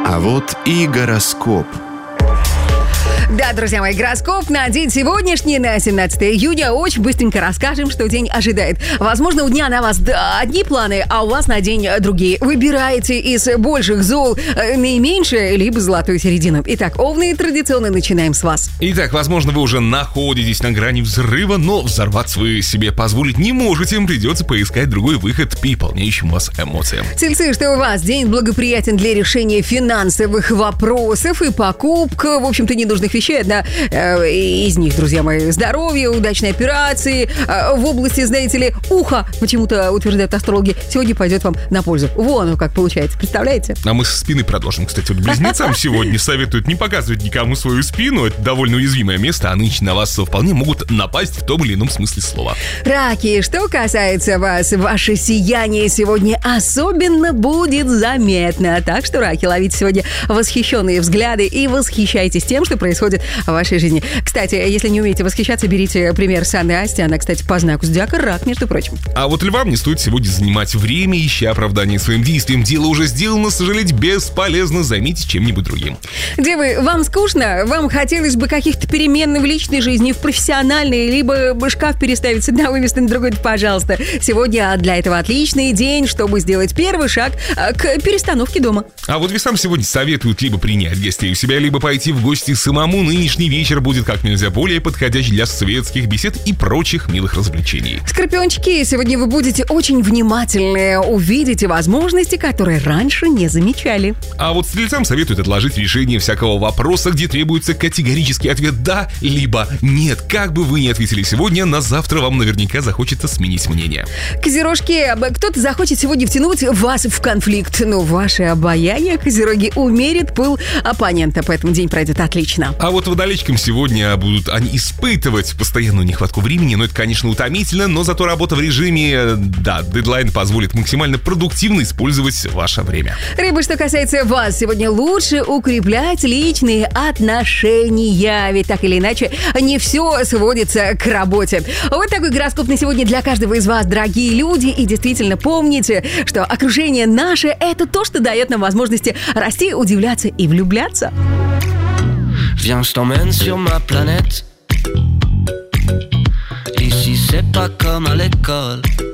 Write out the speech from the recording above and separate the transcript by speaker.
Speaker 1: А вот и гороскоп.
Speaker 2: Да, друзья мои, гороскоп на день сегодняшний, на 17 июня. Очень быстренько расскажем, что день ожидает. Возможно, у дня на вас одни планы, а у вас на день другие. Выбирайте из больших зол наименьшее, либо золотую середину. Итак, овны, традиционно начинаем с вас.
Speaker 3: Итак, возможно, вы уже находитесь на грани взрыва, но взорваться вы себе позволить не можете. Придется поискать другой выход переполняющим вас эмоциям.
Speaker 2: Тельцы, что у вас? День благоприятен для решения финансовых вопросов и покупка, в общем-то, ненужных вещей. Одна из них, друзья мои, здоровье, удачные операции в области, знаете ли, уха, почему-то утверждают астрологи, сегодня пойдет вам на пользу. Вон как получается, представляете?
Speaker 3: А мы со спины продолжим. Кстати, вот близнецам сегодня советуют не показывать никому свою спину. Это довольно уязвимое место, а нынче на вас вполне могут напасть в том или ином смысле слова.
Speaker 2: Раки, что касается вас, ваше сияние сегодня особенно будет заметно. Так что, раки, ловите сегодня восхищенные взгляды и восхищайтесь тем, что происходит в вашей жизни. Кстати, если не умеете восхищаться, берите пример с Анны Асти. Она, кстати, по знаку зодиака рак, между прочим.
Speaker 3: А вот львам не стоит сегодня занимать время, ища оправдание своим действиям. Дело уже сделано, сожалеть бесполезно, займитесь чем-нибудь другим.
Speaker 2: Девы, вам скучно? Вам хотелось бы каких-то перемен в личной жизни, в профессиональной, либо шкаф переставить с одного места на другое? Пожалуйста. Сегодня для этого отличный день, чтобы сделать первый шаг к перестановке дома.
Speaker 3: А вот весам сегодня советуют либо принять гостей у себя, либо пойти в гости самому. Нынешний вечер будет как нельзя более подходящий для светских бесед и прочих милых развлечений.
Speaker 2: Скорпиончики, сегодня вы будете очень внимательны, увидите возможности, которые раньше не замечали.
Speaker 3: А вот стрельцам советуют отложить решение всякого вопроса, где требуется категорический ответ «да» либо «нет». Как бы вы ни ответили сегодня, на завтра вам наверняка захочется сменить мнение.
Speaker 2: Козерожки, кто-то захочет сегодня втянуть вас в конфликт, но ваше обаяние, козероги, умерит пыл оппонента, поэтому день пройдет отлично.
Speaker 3: А вот водолечкам сегодня будут они испытывать постоянную нехватку времени, но это, конечно, утомительно, но зато работа в режиме, дедлайн позволит максимально продуктивно использовать ваше время.
Speaker 2: Рыбы, что касается вас, сегодня лучше укреплять личные отношения, ведь так или иначе не все сводится к работе. Вот такой гороскоп на сегодня для каждого из вас, дорогие люди, и действительно помните, что окружение наше – это то, что дает нам возможности расти, удивляться и влюбляться.
Speaker 4: Viens, je t'emmène sur ma planète. Ici c'est pas comme à l'école.